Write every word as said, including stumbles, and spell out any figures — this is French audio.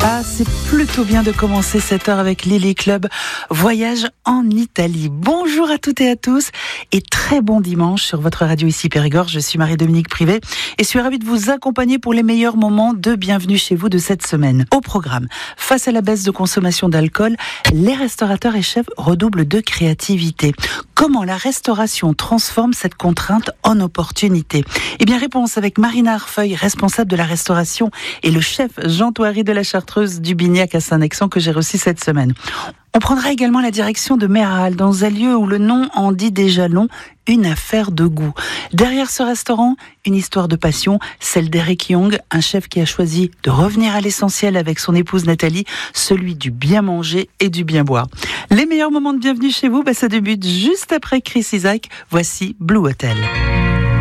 Ah, c'est plutôt bien de commencer cette heure avec Lily Club, voyage en Italie. Bonjour à toutes et à tous et très bon dimanche sur votre radio ici Périgord. Je suis Marie-Dominique Privé et suis ravie de vous accompagner pour les meilleurs moments de Bienvenue chez vous de cette semaine. Au programme, face à la baisse de consommation d'alcool, les restaurateurs et chefs redoublent de créativité. Comment la restauration transforme cette contrainte en opportunité? Eh bien, réponse avec Marina Arfeuil, responsable de la restauration, et le chef Jean Thoiry de la Chartreuse du Bignac à Saint-Nexan que j'ai reçu cette semaine. On prendra également la direction de Méral, dans un lieu où le nom en dit déjà long, une affaire de goût. Derrière ce restaurant, une histoire de passion, celle d'Eric Young, un chef qui a choisi de revenir à l'essentiel avec son épouse Nathalie, celui du bien manger et du bien boire. Les meilleurs moments de Bienvenue chez vous, bah ça débute juste après Chris Isaak. Voici Blue Hotel.